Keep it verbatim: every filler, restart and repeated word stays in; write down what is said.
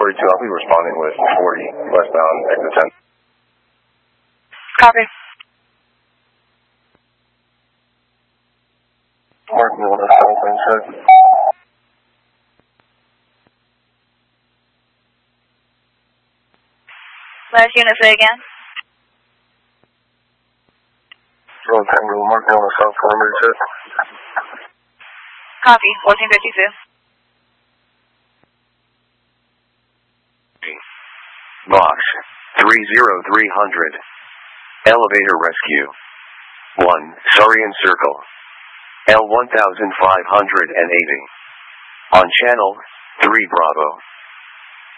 forty-two, I'll be responding with forty westbound, exit ten. Copy. Mark me on the cell phone check. Last unit, say again. Roll Tango, mark me on the south perimeter check. Copy. fourteen fifty-two. Box three zero three hundred. Elevator rescue. one. Sarian Circle. L one five eighty. On channel three Bravo.